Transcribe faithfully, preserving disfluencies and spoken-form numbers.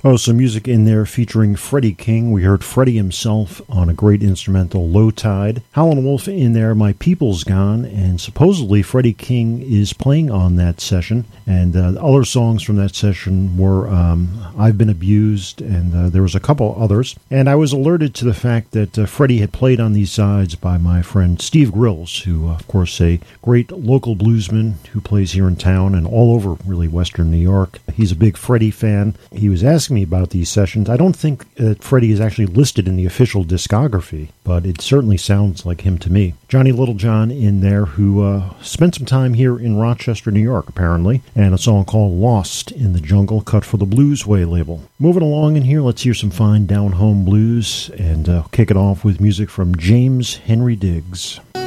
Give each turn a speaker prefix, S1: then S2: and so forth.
S1: Oh, some music in there featuring Freddie King. We heard Freddie himself on a great instrumental, Low Tide. Howlin' Wolf in there, My People's Gone, and supposedly Freddie King is playing on that session. And uh, other songs from that session were um, I've Been Abused, and uh, there was a couple others. And I was alerted to the fact that uh, Freddie had played on these sides by my friend Steve Grills, who, uh, of course, a great local bluesman who plays here in town and all over, really, Western New York. He's a big Freddie fan. He was asking me about these sessions. I don't think that Freddie is actually listed in the official discography, but it certainly sounds like him to me. Johnny Littlejohn in there, who uh, spent some time here in Rochester, New York, apparently, and a song called Lost in the Jungle, cut for the Bluesway label. Moving along in here, let's hear some fine down-home blues, and uh, kick it off with music from James Henry Diggs.